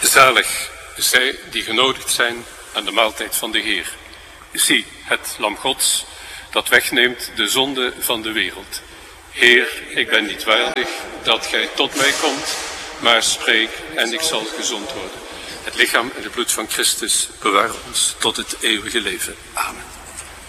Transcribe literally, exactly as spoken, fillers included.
Zalig zij die genodigd zijn aan de maaltijd van de Heer. Zie, het lam Gods, dat wegneemt de zonde van de wereld. Heer, ik ben niet waardig dat gij tot mij komt, maar spreek en ik zal gezond worden. Het lichaam en het bloed van Christus bewaren ons tot het eeuwige leven. Amen.